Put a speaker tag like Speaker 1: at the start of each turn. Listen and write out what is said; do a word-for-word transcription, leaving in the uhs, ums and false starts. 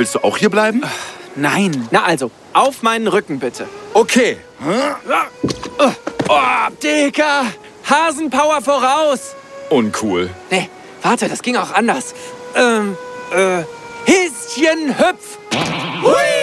Speaker 1: Willst du auch hier bleiben?
Speaker 2: Nein. Na also, auf meinen Rücken bitte.
Speaker 1: Okay.
Speaker 2: Oh, Dicker! Hasenpower voraus!
Speaker 1: Uncool.
Speaker 2: Nee, warte, das ging auch anders. Ähm, äh, Häschen hüpf! Hui!